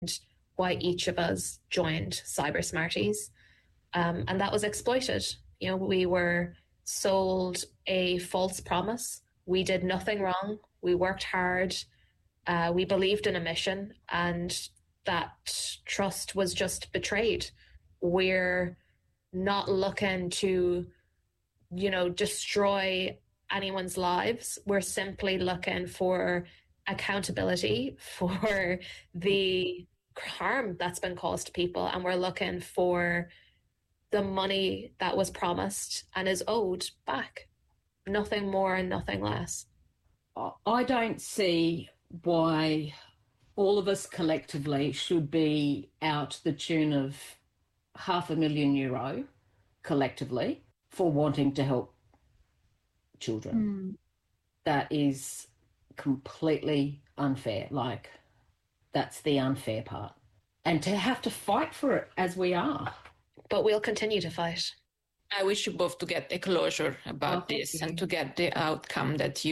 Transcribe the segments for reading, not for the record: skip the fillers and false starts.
why each of us joined Cyber Smarties. And that was exploited. We were sold a false promise. We did nothing wrong. We worked hard. We believed in a mission, and that trust was just betrayed. We're not looking to, destroy anyone's lives. We're simply looking for accountability for the harm that's been caused to people, and we're looking for the money that was promised and is owed back. Nothing more and nothing less. I don't see why all of us collectively should be out the tune of €500,000 collectively for wanting to help children. That is completely unfair. That's the unfair part. And to have to fight for it as we are. But we'll continue to fight. I wish you both to get a closure about this and to get the outcome that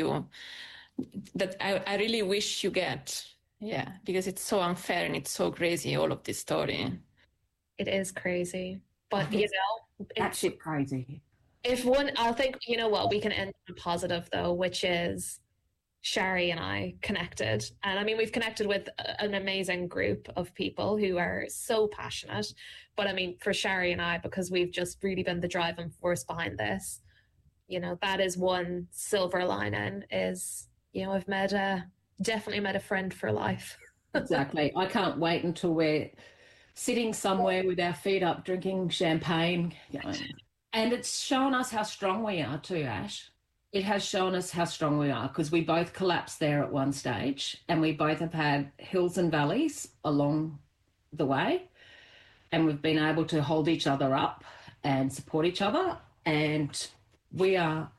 I really wish you get. Yeah, because it's so unfair and it's so crazy, all of this story. It is crazy. But, that shit crazy. I'll think, we can end on a positive though, which is Shari and I connected. And I mean, we've connected with an amazing group of people who are so passionate. But I mean, for Shari and I, because we've just really been the driving force behind this, that is one silver lining is, I've definitely met a friend for life. Exactly. I can't wait until we're sitting somewhere with our feet up, drinking champagne. And it's shown us how strong we are too, Ash. It has shown us how strong we are because we both collapsed there at one stage and we both have had hills and valleys along the way, and we've been able to hold each other up and support each other, and we are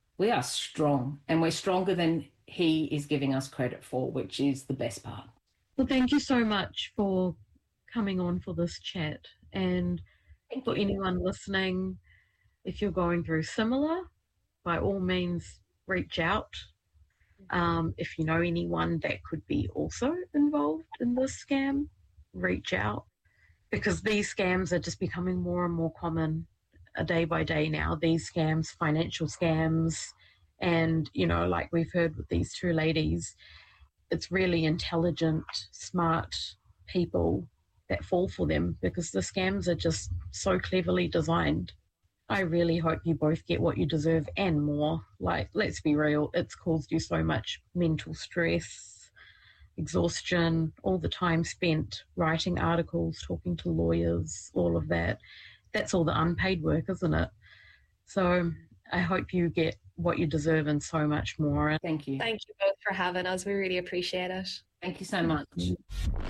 strong, and we're stronger than he is giving us credit for, which is the best part. Well, thank you so much for coming on for this chat, and for anyone listening, if you're going through similar, by all means, reach out. If you know anyone that could be also involved in this scam, reach out, because these scams are just becoming more and more common day by day now. These scams, financial scams, and, like we've heard with these two ladies, it's really intelligent, smart people that fall for them because the scams are just so cleverly designed. I really hope you both get what you deserve and more. Let's be real, it's caused you so much mental stress, exhaustion, all the time spent writing articles, talking to lawyers, all of that. That's all the unpaid work, isn't it? So I hope you get what you deserve and so much more. Thank you. Thank you both for having us. We really appreciate it. Thank you so much.